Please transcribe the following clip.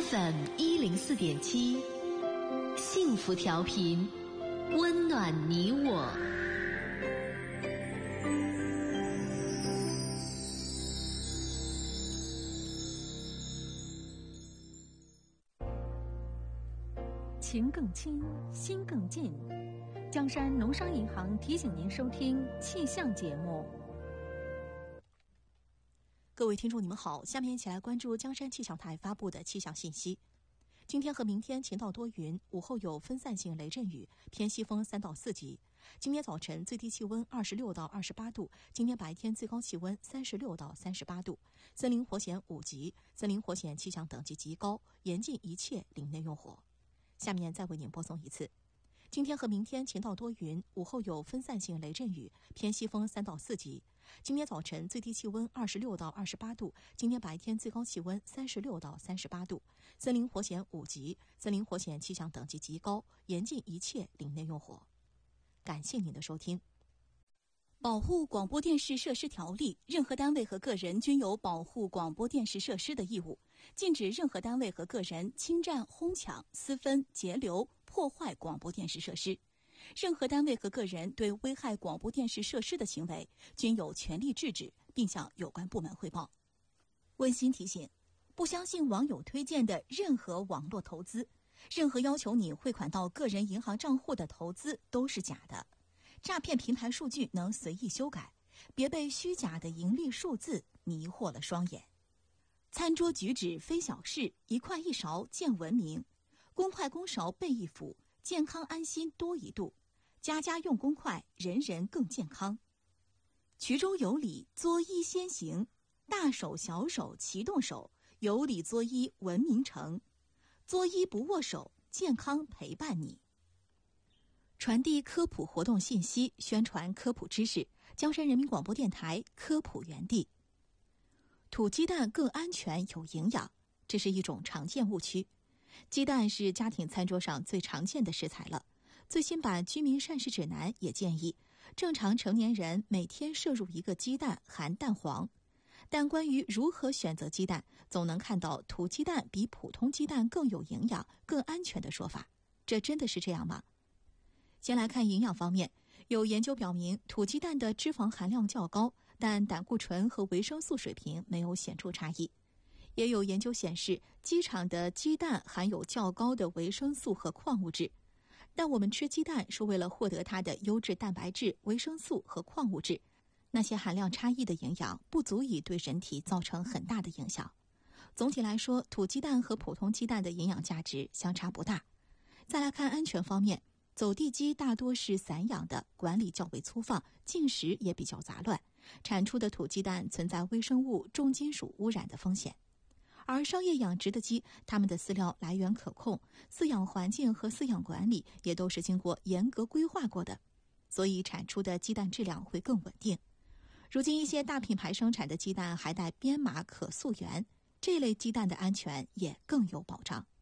FM104.7，幸福调频，温暖你我。 情更亲，心更近。江山农商银行提醒您收听气象节目。 各位听众你们好，下面一起来关注江山气象台发布的气象信息。今天和明天晴到多云，午后有分散性雷阵雨，偏西风3到4级。今天早晨最低气温26到28度，今天白天最高气温36到38度。森林火险5级，森林火险气象等级极高，严禁一切林内用火。下面再为您播送一次。今天和明天晴到多云，午后有分散性雷阵雨，偏西风3到4级。今天早晨最低气温26到28度，今天白天最高气温36到38度。森林火险5级，森林火险气象等级极高，严禁一切林内用火。感谢您的收听。保护广播电视设施条例，任何单位和个人均有保护广播电视设施的义务，禁止任何单位和个人侵占、哄抢、私分、截留、破坏广播电视设施。任何单位和个人对危害广播电视设施的行为，均有权利制止，并向有关部门汇报。温馨提醒：不相信网友推荐的任何网络投资，任何要求你汇款到个人银行账户的投资都是假的。诈骗平台数据能随意修改，别被虚假的盈利数字迷惑了双眼。餐桌举止非小事，一筷一勺见文明。公筷公勺备一辅，健康安心多一度。家家用公筷，人人更健康。衢中有礼，作揖先行。大手小手齐动手，有礼作揖文明成。作揖不握手，健康陪伴你。传递科普活动信息，宣传科普知识。江山人民广播电台科普园地。土鸡蛋更安全有营养，这是一种常见误区。鸡蛋是家庭餐桌上最常见的食材了。最新版居民膳食指南也建议，正常成年人每天摄入1个鸡蛋含蛋黄。但关于如何选择鸡蛋，总能看到土鸡蛋比普通鸡蛋更有营养、更安全的说法。这真的是这样吗？先来看营养方面，有研究表明，土鸡蛋的脂肪含量较高，但胆固醇和维生素水平没有显著差异。也有研究显示，鸡场的鸡蛋含有较高的维生素和矿物质。但我们吃鸡蛋是为了获得它的优质蛋白质、维生素和矿物质，那些含量差异的营养不足以对人体造成很大的影响。总体来说，土鸡蛋和普通鸡蛋的营养价值相差不大。再来看安全方面，走地鸡大多是散养的，管理较为粗放，进食也比较杂乱，产出的土鸡蛋存在微生物、重金属污染的风险。而商业养殖的鸡，它们的饲料来源可控，饲养环境和饲养管理也都是经过严格规划过的，所以产出的鸡蛋质量会更稳定。如今一些大品牌生产的鸡蛋还带编码可溯源，这类鸡蛋的安全也更有保障。